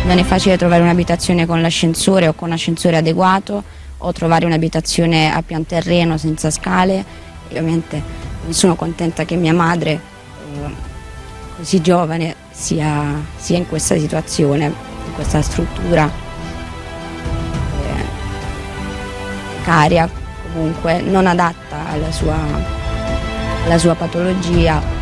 Non è facile trovare un'abitazione con l'ascensore o con ascensore adeguato, o trovare un'abitazione a pian terreno senza scale. E ovviamente non sono contenta che mia madre, così giovane, sia in questa situazione, in questa struttura precaria, comunque non adatta alla sua patologia.